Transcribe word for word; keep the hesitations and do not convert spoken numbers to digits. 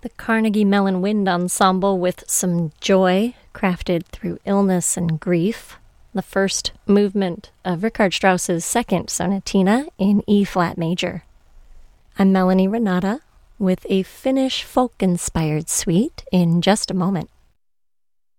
the Carnegie Mellon Wind Ensemble with some joy crafted through illness and grief, the first movement of Richard Strauss's second sonatina in E-flat major. I'm Melanie Renata with a Finnish folk-inspired suite in just a moment.